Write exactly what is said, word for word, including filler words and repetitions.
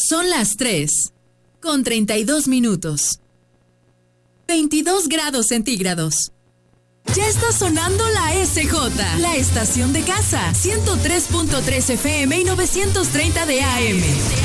Son las tres, con treinta y dos minutos. veintidós grados centígrados. Ya está sonando la S J, la estación de casa, ciento tres punto tres F M y novecientos treinta de A M.